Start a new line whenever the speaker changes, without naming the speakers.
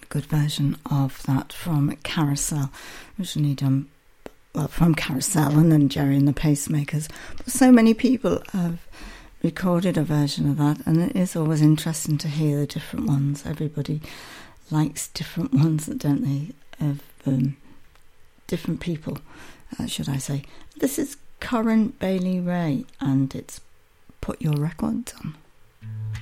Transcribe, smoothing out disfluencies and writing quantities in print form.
good version of that from Carousel, originally done from Carousel and then Gerry and the Pacemakers. But so many people have recorded a version of that, and it is always interesting to hear the different ones. Everybody likes different ones, don't they, of different people, should I say. This is Corinne Bailey Rae, and it's Put Your Records On.